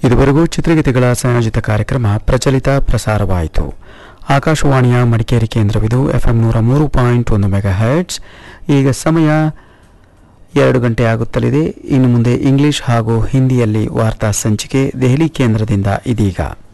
ಇದುವರೆಗೂ ಚಿತ್ರಗೀತೆಗಳ ಸಂಯೋಜಿತ ಕಾರ್ಯಕ್ರಮ ಪ್ರಚಲಿತ ಪ್ರಸಾರವಾಯಿತು. ಆಕಾಶವಾಣಿಯ ಮಡಿಕೇರಿ ಕೇಂದ್ರವಿದು FM 103.1 ಮೆಗಾಹರ್ಟ್ಜ್. ಈಗ ಸಮಯ 2 ಗಂಟೆ ಆಗುತ್ತಲಿದೆ. ಇನ್ನು ಮುಂದೆ ಇಂಗ್ಲಿಷ್ ಹಾಗೂ ಹಿಂದಿಯಲ್ಲಿ ವಾರ್ತಾ ಸಂಚಿಕೆ ದೆಹಲಿ ಕೇಂದ್ರದಿಂದ ಇದೀಗ.